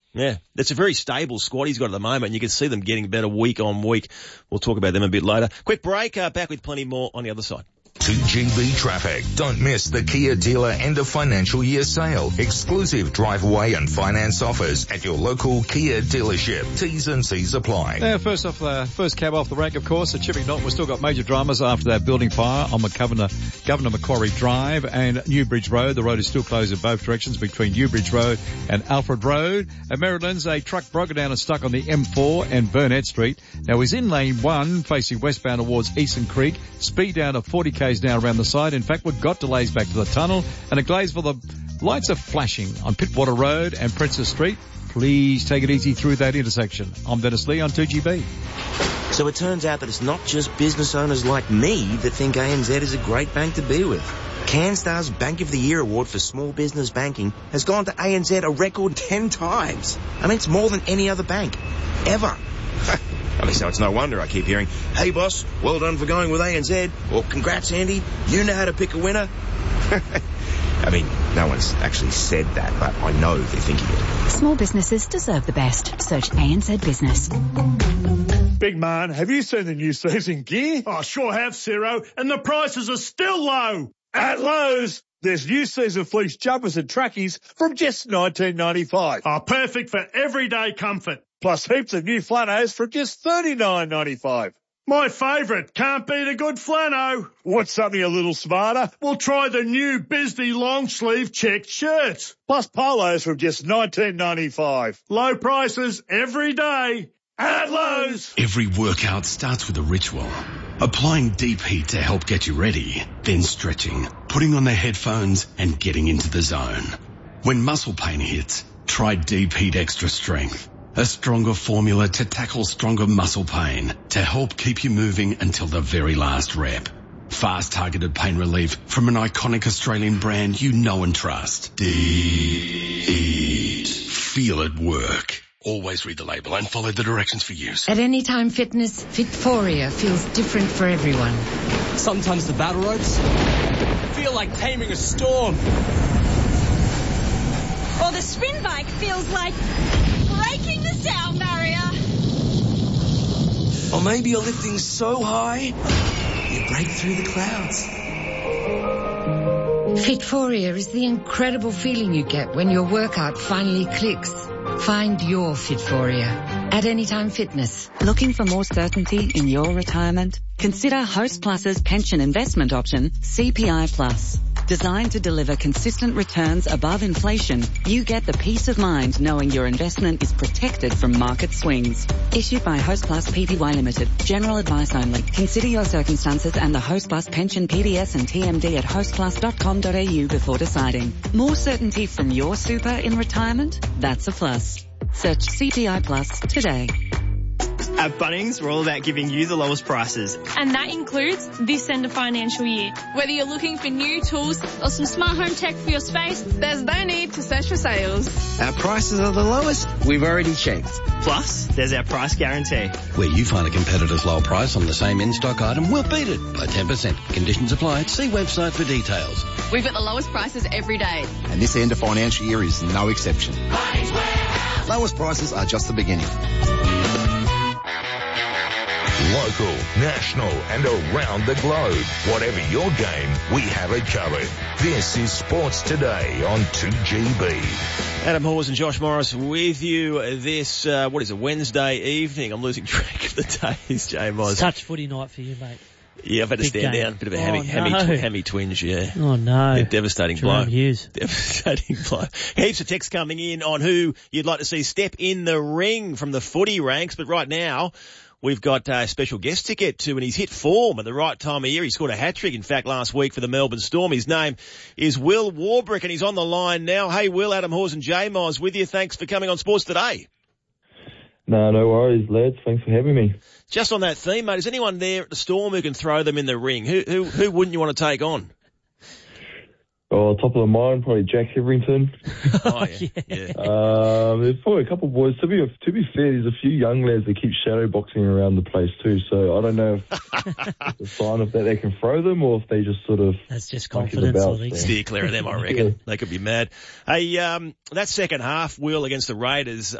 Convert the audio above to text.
Yeah, it's a very stable squad he's got at the moment, and you can see them getting better week on week. We'll talk about them a bit later. Quick break, back with plenty more on the other side. 2GB traffic. Don't miss the Kia dealer end of financial year sale. Exclusive drive away and finance offers at your local Kia dealership. T's and C's apply. First cab off the rank, of course, at Chipping Norton. We've still got major dramas after that building fire on Governor Macquarie Drive and Newbridge Road. The road is still closed in both directions between Newbridge Road and Alfred Road. At Merrylands, a truck broken down and stuck on the M4 and Burnett Street. Now he's in lane 1 facing westbound towards Eastern Creek. Speed down to 40 k's now around the side. In fact, we've got delays back to the tunnel, and a glaze for the lights are flashing on Pittwater Road and Princess Street. Please take it easy through that intersection. I'm Dennis Lee on 2GB. So it turns out that it's not just business owners like me that think ANZ is a great bank to be with. CanStar's Bank of the Year award for small business banking has gone to ANZ a record 10 times. I mean, it's more than any other bank, ever. I mean, so it's no wonder I keep hearing, "Hey boss, well done for going with ANZ," or "Congrats Andy, you know how to pick a winner." I mean, no one's actually said that, but I know they're thinking it. Small businesses deserve the best. Search ANZ Business. Big man, have you seen the new season gear? I sure have, Ciro, and the prices are still low. At Lowe's, there's new season fleece jumpers and trackies from just $19.95. Oh, perfect for everyday comfort. Plus heaps of new flannels for just $39.95. My favourite, can't beat a good flano. Want something a little smarter? We'll try the new Bisley long sleeve checked shirts. Plus polos from just $19.95. Low prices every day at Lowe's. Every workout starts with a ritual. Applying deep heat to help get you ready, then stretching, putting on the headphones and getting into the zone. When muscle pain hits, try Deep Heat Extra Strength. A stronger formula to tackle stronger muscle pain to help keep you moving until the very last rep. Fast targeted pain relief from an iconic Australian brand you know and trust. Deep Heat. Feel it work. Always read the label and follow the directions for use. At Anytime Fitness, Fitforia feels different for everyone. Sometimes the battle ropes feel like taming a storm. Or the spin bike feels like breaking the sound barrier. Or maybe you're lifting so high, you break through the clouds. Fitforia is the incredible feeling you get when your workout finally clicks. Find your Fitforia at Anytime Fitness. Looking for more certainty in your retirement? Consider Host Plus's pension investment option, CPI Plus. Designed to deliver consistent returns above inflation, you get the peace of mind knowing your investment is protected from market swings. Issued by Host Plus Pty Limited. General advice only. Consider your circumstances and the Host Plus pension PDS and TMD at hostplus.com.au before deciding. More certainty from your super in retirement? That's a plus. Search CPI Plus today. At Bunnings, we're all about giving you the lowest prices. And that includes this end of financial year. Whether you're looking for new tools or some smart home tech for your space, there's no need to search for sales. Our prices are the lowest we've already checked. Plus, there's our price guarantee. Where you find a competitor's low price on the same in-stock item, we'll beat it by 10%. Conditions apply. See website for details. We've got the lowest prices every day. And this end of financial year is no exception. Lowest prices are just the beginning. Local, national and around the globe. Whatever your game, we have it covered. This is Sports Today on 2GB. Adam Hawes and Josh Morris with you this, Wednesday evening. I'm losing track of the days, J. Moz. Such footy night for you, mate. Yeah, I've had to stand down. Bit of a hammy twinge, yeah. Oh, no. Yeah, devastating blow. Hughes. Devastating blow. Heaps of texts coming in on who you'd like to see step in the ring from the footy ranks, but right now, we've got a special guest to get to, and he's hit form at the right time of year. He scored a hat-trick, in fact, last week for the Melbourne Storm. His name is Will Warbrick, and he's on the line now. Hey, Will, Adam Hawes and J-Moz with you. Thanks for coming on Sports Today. No worries, lads. Thanks for having me. Just on that theme, mate, is anyone there at the Storm who can throw them in the ring? Who wouldn't you want to take on? Oh, top of the mind, probably Jack Hetherington. Oh, yeah. There's probably a couple of boys. To be fair, there's a few young lads that keep shadow boxing around the place too. So I don't know if it's a sign of that they can throw them or if they just sort of... That's just confidence. Steer clear of them, I reckon. They could be mad. Hey, that second half, Will, against the Raiders,